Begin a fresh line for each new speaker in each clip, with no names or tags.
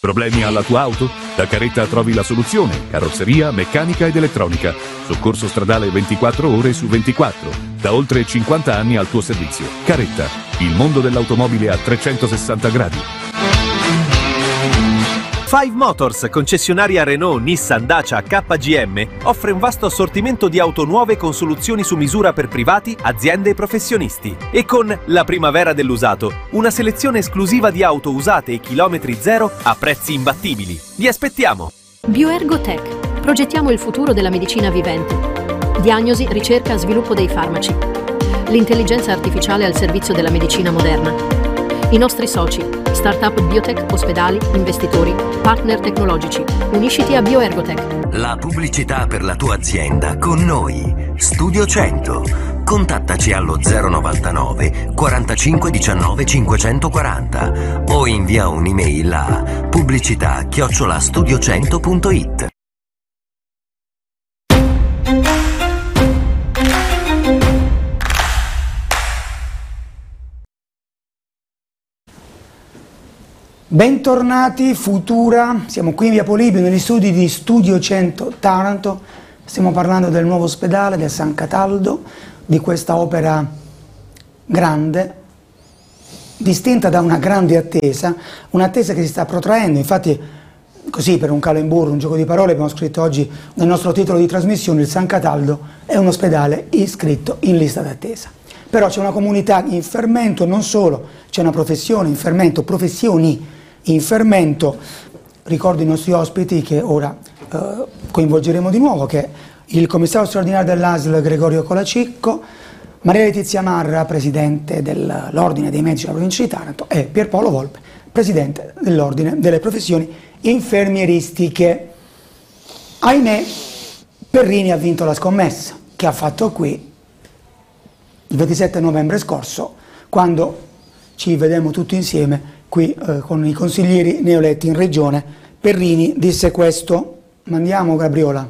Problemi alla tua auto? Da Caretta trovi la soluzione. Carrozzeria, meccanica ed elettronica. Soccorso stradale 24 ore su 24. Da oltre 50 anni al tuo servizio. Caretta, il mondo dell'automobile a 360 gradi.
Five Motors, concessionaria Renault, Nissan, Dacia, KGM, offre un vasto assortimento di auto nuove con soluzioni su misura per privati, aziende e professionisti. E con la primavera dell'usato, una selezione esclusiva di auto usate e chilometri zero a prezzi imbattibili. Vi aspettiamo!
Bioergotech. Progettiamo il futuro della medicina vivente. Diagnosi, ricerca, sviluppo dei farmaci. L'intelligenza artificiale al servizio della medicina moderna. I nostri soci. Startup biotech, ospedali, investitori, partner tecnologici. Unisciti a Bioergotech.
La pubblicità per la tua azienda con noi. Studio 100. Contattaci allo 099 45 19 540 o invia un'email a pubblicità@studio100.it.
Bentornati, Futura, siamo qui in via Polibio negli studi di Studio 100 Taranto, stiamo parlando del nuovo ospedale del San Cataldo, di questa opera grande, distinta da una grande attesa, un'attesa che si sta protraendo, infatti così per un calembour, un gioco di parole abbiamo scritto oggi nel nostro titolo di trasmissione il San Cataldo è un ospedale iscritto in lista d'attesa. Però c'è una comunità in fermento, non solo, c'è una professione in fermento, professioni in fermento. Ricordo i nostri ospiti che ora coinvolgeremo di nuovo, che è il commissario straordinario dell'ASL Gregorio Colacicco, Maria Letizia Marra, presidente dell'Ordine dei Medici della provincia di Taranto, e Pierpaolo Volpe, presidente dell'Ordine delle Professioni Infermieristiche. Ahimè, Perrini ha vinto la scommessa che ha fatto qui il 27 novembre scorso, quando ci vedemmo tutti insieme qui con i consiglieri neoletti in regione. Perrini disse questo, mandiamo Gabriola.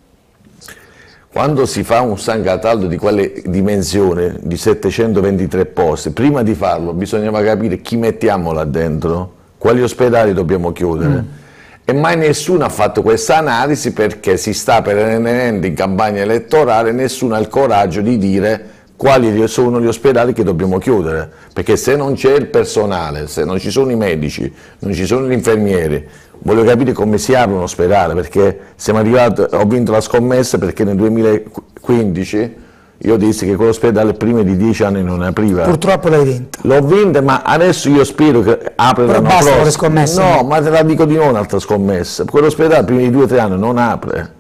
Quando si fa un San Cataldo di quelle dimensioni, di 723 posti, prima di farlo bisognava capire chi mettiamo là dentro, quali ospedali dobbiamo chiudere. E mai nessuno ha fatto questa analisi perché si sta perennemente in campagna elettorale, nessuno ha il coraggio di dire quali sono gli ospedali che dobbiamo chiudere, perché se non c'è il personale, se non ci sono i medici, non ci sono gli infermieri, voglio capire come si apre un ospedale, perché siamo arrivati, ho vinto la scommessa perché nel 2015 io dissi che quell'ospedale prima di 10 anni non apriva.
Purtroppo l'hai vinta.
L'ho vinta, ma adesso io spero che apra l'anno prossimo.
Basta con le scommesse.
No, ma te la dico di nuovo un'altra scommessa, quell'ospedale prima di 2 o 3 anni non apre.